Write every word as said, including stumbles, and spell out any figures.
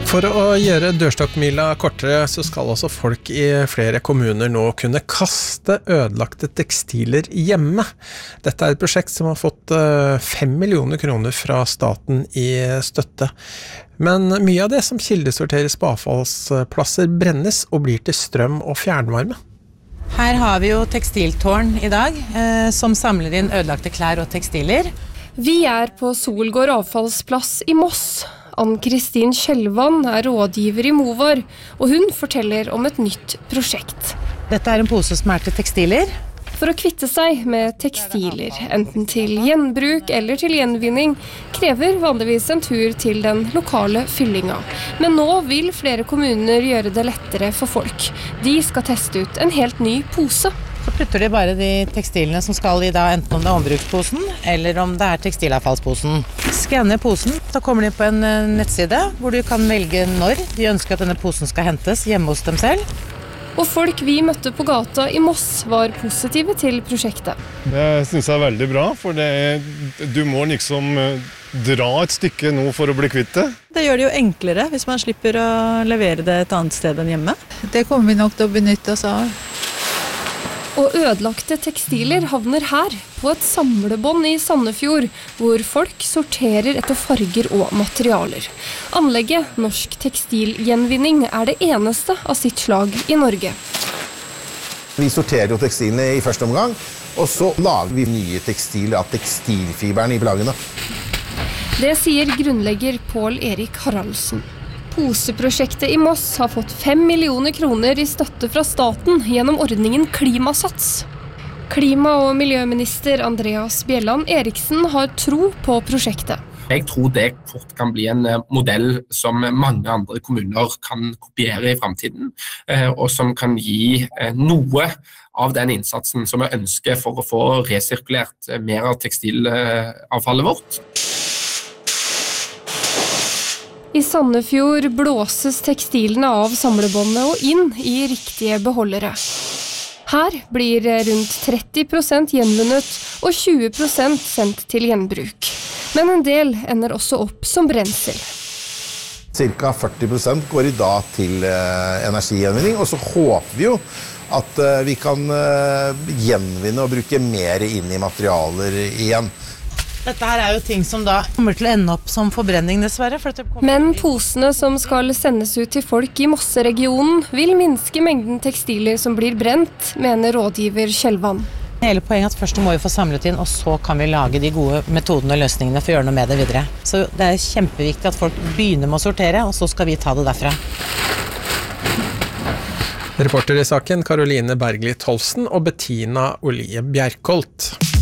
For å gjøre dørstokkmila kortere, så skal også folk i flere kommuner nå kunne kaste ødelagte tekstiler hjemme. Dette er et prosjekt som har fått fem millioner kroner fra staten i støtte. Men mye av det som kildesorteres på avfallsplasser brennes og blir til strøm og fjernvarme. Her har vi jo tekstiltårn i dag, eh, som samler inn ødelagte klær og tekstiler. Vi er på Solgård avfallsplass i Moss. Ann-Kristin Kjellvann er rådgiver i Movar, og hun forteller om et nytt prosjekt. Dette er en pose som er til tekstiler. For å kvitte seg med tekstiler, enten til gjenbruk eller til gjenvinning, krever vanligvis en tur til den lokale fyllinga. Men nå vil flere kommuner gjøre det lettere for folk. De skal teste ut en helt ny pose. Så putter de bare de tekstilene som skal i da, enten om det er ombruksposen, eller om det er tekstilavfallsposen. Skanner posen, så kommer de på en nettside, hvor du kan velge når de ønsker at denne posen skal hentes hjemme hos dem selv. Og folk vi møtte på gata i Moss var positive til prosjektet. Det synes jeg er veldig bra, for det er, du må liksom dra et stykke nå for å bli kvitt det. Det gjør det jo enklere hvis man slipper å levere det et annet sted enn hjemme. Det kommer vi nok til å benytte oss av. Og ødelagte tekstiler havner her, på et samlebånd i Sandefjord, hvor folk sorterer etter farger og materialer. Anlegget Norsk Tekstilgjenvinning er det eneste av sitt slag i Norge. Vi sorterer jo tekstilene i første omgang, og så lager vi nye tekstiler av tekstilfiberen i plaggene. Det sier grunnlegger Pål Erik Haraldsen. Poseprosjektet i Moss har fått fem millioner kroner i støtte fra staten gjennom ordningen Klimasats. Klima- og miljøminister Andreas Bjelland Eriksen har tro på prosjektet. Jeg tror det fort kan bli en modell som mange andre kommuner kan kopiere i fremtiden, og som kan gi noe av den innsatsen som vi ønsker for å få resirkulert mer av tekstilavfallet vårt. I Sandefjord blåses tekstilene av samlebåndet og inn i riktige beholdere. Her blir rundt tretti prosent gjenvunnet og tjue prosent sendt til gjenbruk. Men en del ender også opp som brensel. Cirka førti prosent går i dag til eh, energigjenvinning, og så håper vi jo at eh, vi kan eh, gjenvinne og bruke mer inn i materialer igjen. Dette her er jo ting som da kommer til å ende opp som forbrenning, dessverre. For Men posene som skal sendes ut til folk i Mosseregionen vil minske mengden tekstiler som blir brent, mener rådgiver Kjellvann. Hele poenget er at først må vi få samlet inn, og så kan vi lage de gode metodene og løsningene for å gjøre noe med det videre. Så det er kjempeviktig at folk begynner med å sortere, og så skal vi ta det derfra. Reporter i saken Karoline Bergli Tolfsen og Bettina Olie Bjerkholt.